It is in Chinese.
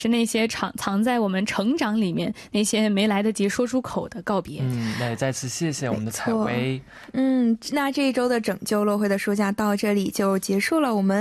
是那些藏在我们成长里面那些没来得及说出口的告别。 那也再次谢谢我们的采薇。 那这一周的拯救乐会的书架到这里就结束了，我们